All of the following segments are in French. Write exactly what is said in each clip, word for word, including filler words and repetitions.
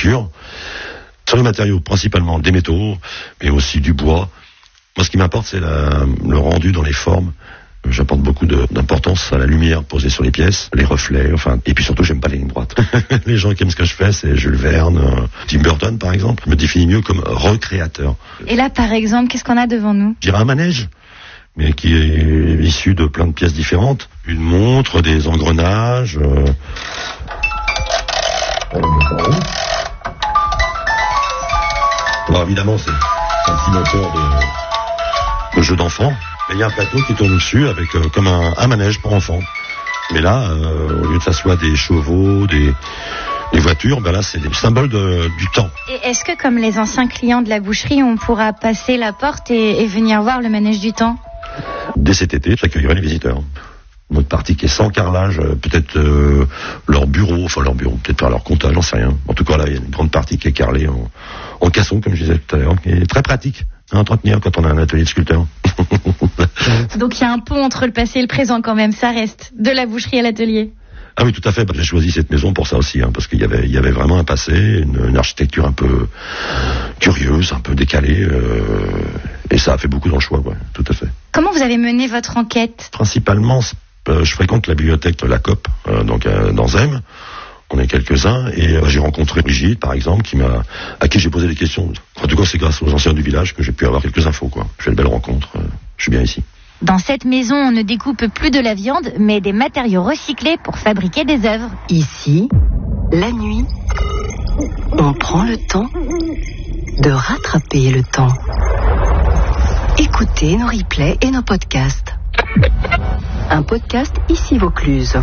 sculpture. Sur les matériaux, principalement des métaux, mais aussi du bois. Moi, ce qui m'importe, c'est la, le rendu dans les formes. J'apporte beaucoup de, d'importance à la lumière posée sur les pièces, les reflets, enfin, et puis surtout, j'aime pas les lignes droites. Les gens qui aiment ce que je fais, c'est Jules Verne, euh, Tim Burton, par exemple, me définit mieux comme recréateur. Et là, par exemple, qu'est-ce qu'on a devant nous ? Je dirais un manège, mais qui est issu de plein de pièces différentes. Une montre, des engrenages. Euh... Alors évidemment, c'est un petit moteur de, de jeu d'enfant. Mais il y a un plateau qui tourne dessus avec euh, comme un, un manège pour enfants. Mais là, euh, au lieu que ça soit des chevaux, des, des voitures, ben là, c'est des symboles de, du temps. Et est-ce que, comme les anciens clients de la boucherie, on pourra passer la porte et, et venir voir le manège du temps ? Dès cet été, j'accueillerai les visiteurs. Notre partie qui est sans carrelage, euh, peut-être euh, leur bureau, enfin leur bureau, peut-être pas leur comptable, j'en sais rien. En tout cas, là, il y a une grande partie qui est carrelée en, en casson, comme je disais tout à l'heure, qui est très pratique à entretenir quand on a un atelier de sculpteur. Donc il y a un pont entre le passé et le présent quand même, ça reste, de la boucherie à l'atelier. Ah oui, tout à fait. Bah, j'ai choisi cette maison pour ça aussi, hein, parce qu'il y avait, il y avait vraiment un passé, une, une architecture un peu curieuse, un peu décalée, euh, et ça a fait beaucoup dans le choix, ouais, tout à fait. Comment vous avez mené votre enquête ? Principalement, euh, je fréquente la bibliothèque de la C O P, euh, donc euh, dans Zem. On est quelques-uns, et euh, j'ai rencontré Brigitte, par exemple, qui m'a, à qui j'ai posé des questions. En tout cas, c'est grâce aux anciens du village que j'ai pu avoir quelques infos, quoi. J'ai une belle rencontre. Euh, je suis bien ici. Dans cette maison, on ne découpe plus de la viande, mais des matériaux recyclés pour fabriquer des œuvres. Ici, la nuit, on prend le temps de rattraper le temps. Écoutez nos replays et nos podcasts. Un podcast Ici Vaucluse.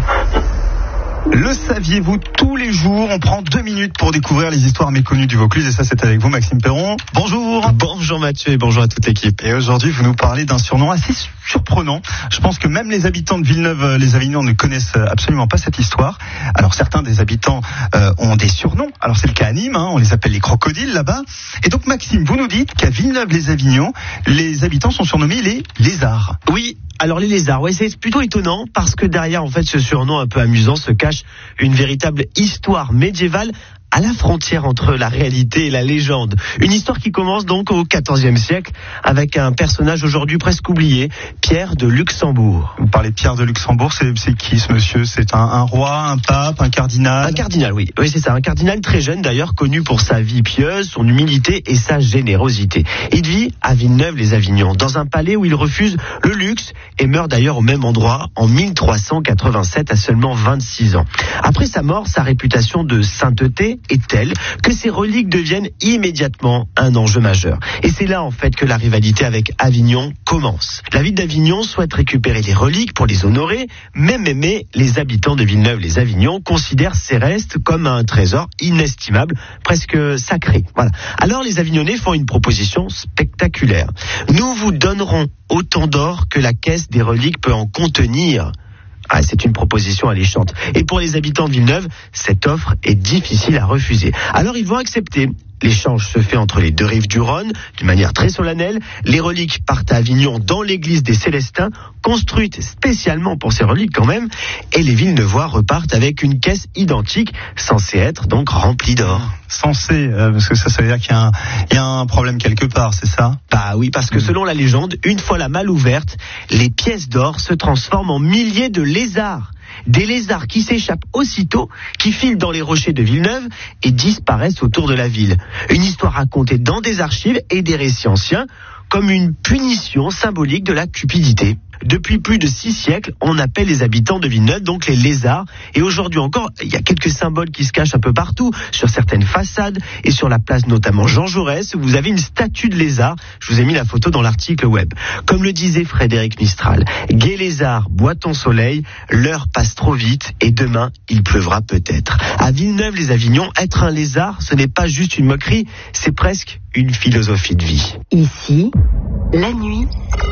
Le saviez-vous, tous les jours, on prend deux minutes pour découvrir les histoires méconnues du Vaucluse, et ça c'est avec vous, Maxime Perron. Bonjour. Bonjour Mathieu et bonjour à toute l'équipe. Et aujourd'hui, vous nous parlez d'un surnom assez surprenant. Je pense que même les habitants de Villeneuve-les-Avignon ne connaissent absolument pas cette histoire. Alors certains des habitants euh, ont des surnoms. Alors c'est le cas à Nîmes, hein, on les appelle les crocodiles là-bas. Et donc Maxime, vous nous dites qu'à Villeneuve-les-Avignon, les habitants sont surnommés les lézards. Oui. Alors les lézards, ouais, c'est plutôt étonnant parce que derrière en fait ce surnom un peu amusant se cache une véritable histoire médiévale à la frontière entre la réalité et la légende. Une histoire qui commence donc au quatorzième siècle avec un personnage aujourd'hui presque oublié, Pierre de Luxembourg. Vous parlez de Pierre de Luxembourg, c'est, c'est qui ce monsieur ? C'est un, un roi, un pape, un cardinal ? Un cardinal, oui. Oui, c'est ça. Un cardinal très jeune d'ailleurs, connu pour sa vie pieuse, son humilité et sa générosité. Il vit à Villeneuve-les-Avignon, dans un palais où il refuse le luxe et meurt d'ailleurs au même endroit en mille trois cent quatre-vingt-sept à seulement vingt-six ans. Après sa mort, sa réputation de sainteté est telle que ses reliques deviennent immédiatement un enjeu majeur. Et c'est là en fait que la rivalité avec Avignon commence. La ville d'Avignon souhaite récupérer les reliques pour les honorer, même aimé, les habitants de Villeneuve-les-Avignon considèrent ces restes comme un trésor inestimable, presque sacré. Voilà. Alors les Avignonnais font une proposition spectaculaire. Nous vous donnerons autant d'or que la caisse des reliques peut en contenir. Ah, c'est une proposition alléchante. Et pour les habitants de Villeneuve, cette offre est difficile à refuser. Alors ils vont accepter. L'échange se fait entre les deux rives du Rhône, d'une manière très solennelle. Les reliques partent à Avignon dans l'église des Célestins, construite spécialement pour ces reliques quand même. Et les Villeneuvois repartent avec une caisse identique, censée être donc remplie d'or. Censé, euh, parce que ça, ça veut dire qu'il y a un, il y a un problème quelque part, c'est ça ? Bah oui, parce que selon la légende, une fois la malle ouverte, les pièces d'or se transforment en milliers de lézards. Des lézards qui s'échappent aussitôt, qui filent dans les rochers de Villeneuve et disparaissent autour de la ville. Une histoire racontée dans des archives et des récits anciens comme une punition symbolique de la cupidité. Depuis plus de six siècles, on appelle les habitants de Villeneuve donc les lézards. Et aujourd'hui encore, il y a quelques symboles qui se cachent un peu partout, sur certaines façades et sur la place notamment Jean Jaurès, où vous avez une statue de lézard. Je vous ai mis la photo dans l'article web. Comme le disait Frédéric Mistral, gai lézard, bois ton soleil, l'heure passe trop vite et demain il pleuvra peut-être. À Villeneuve-les-Avignon, être un lézard, ce n'est pas juste une moquerie, c'est presque une philosophie de vie. Ici, la nuit,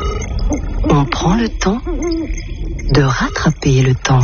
on prend le temps de rattraper le temps.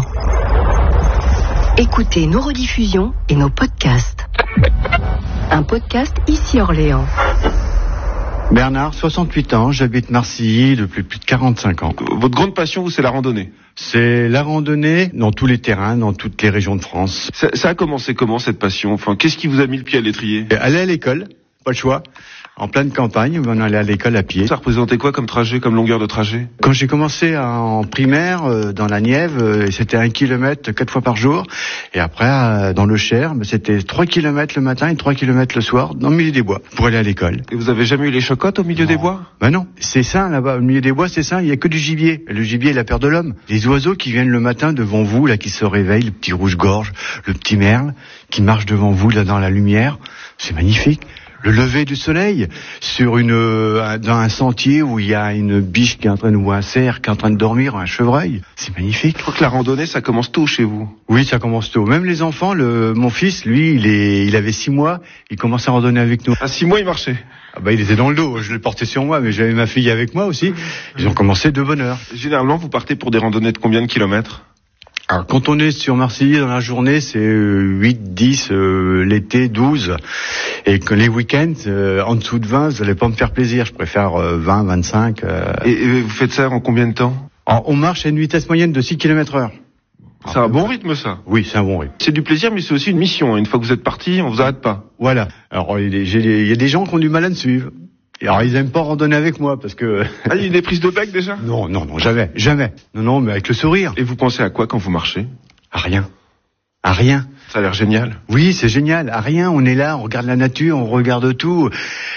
Écoutez nos rediffusions et nos podcasts. Un podcast Ici Orléans. Bernard, soixante-huit ans, j'habite Marcilly depuis plus de quarante-cinq ans. Votre grande passion, vous, c'est la randonnée? C'est la randonnée dans tous les terrains, dans toutes les régions de France. Ça, ça a commencé comment, cette passion? Enfin, qu'est-ce qui vous a mis le pied à l'étrier? Aller à l'école, pas le choix. En pleine campagne, on allait à l'école à pied. Ça représentait quoi comme trajet, comme longueur de trajet? Quand j'ai commencé en primaire, euh, dans la Nièvre, euh, c'était un kilomètre quatre fois par jour. Et après, euh, dans le Cher, bah, c'était trois kilomètres le matin et trois kilomètres le soir, dans le milieu des bois, pour aller à l'école. Et vous avez jamais eu les chocottes au milieu non. des bois? Ben non, c'est sain là-bas, au milieu des bois, c'est sain, il y a que du gibier. Le gibier est la peur de l'homme. Les oiseaux qui viennent le matin devant vous, là, qui se réveillent, le petit rouge-gorge, le petit merle, qui marche devant vous, là, dans la lumière, c'est magnifique. Le lever du soleil sur une euh, dans un sentier où il y a une biche qui est en train de, ou un cerf qui est en train de dormir, un chevreuil, c'est magnifique. Je crois que la randonnée, ça commence tôt chez vous. Oui, ça commence tôt. Même les enfants, le, mon fils, lui, il est, il avait six mois, il commençait à randonner avec nous. À six mois, il marchait. Ah bah, il était dans le dos. Je le portais sur moi, mais j'avais ma fille avec moi aussi. Ils ont commencé de bonne heure. Généralement, vous partez pour des randonnées de combien de kilomètres? Alors, quand on est sur Marseille dans la journée, c'est huit, dix, euh, l'été, douze. Et que les week-ends, euh, en dessous de vingt, vous allez pas me faire plaisir. Je préfère euh, vingt, vingt-cinq. Euh... Et, et vous faites ça en combien de temps? Alors, on marche à une vitesse moyenne de six kilomètres heure. C'est un bon rythme, ça? Oui, c'est un bon rythme. C'est du plaisir, mais c'est aussi une mission. Une fois que vous êtes parti, on vous arrête pas. Voilà. Alors, il y a des gens qui ont du mal à me suivre. Et alors, ils aiment pas randonner avec moi, parce que... Ah, il y a des prises de bec, déjà? Non, non, non, jamais, jamais. Non, non, mais avec le sourire. Et vous pensez à quoi quand vous marchez? À rien. À rien. Ça a l'air génial. Oui, c'est génial. À rien, on est là, on regarde la nature, on regarde tout.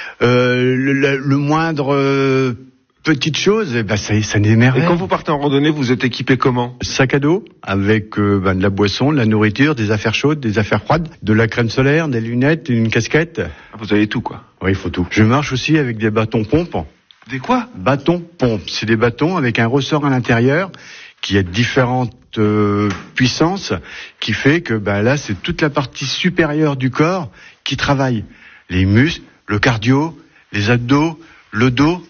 Euh, le, le, le moindre euh, petite chose, eh ben, ça, ça n'émerveille. Et quand vous partez en randonnée, vous êtes équipé comment? Sac à dos, avec euh, ben, de la boisson, de la nourriture, des affaires chaudes, des affaires froides, de la crème solaire, des lunettes, une casquette. Ah, vous avez tout, quoi. Oui, il faut tout. Je marche aussi avec des bâtons pompes. Des quoi? Bâtons pompes. C'est des bâtons avec un ressort à l'intérieur qui a différentes euh, puissances, qui fait que ben là, c'est toute la partie supérieure du corps qui travaille. Les muscles, le cardio, les abdos, le dos,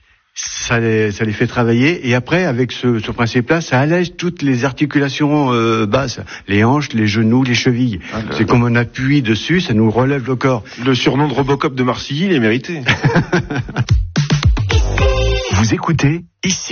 ça les, ça les fait travailler. Et après, avec ce, ce principe-là, ça allège toutes les articulations euh, basses, les hanches, les genoux, les chevilles. Ah, c'est là, comme on appuie dessus, ça nous relève le corps. Le surnom de Robocop de Marcilly, il est mérité. Vous écoutez ici.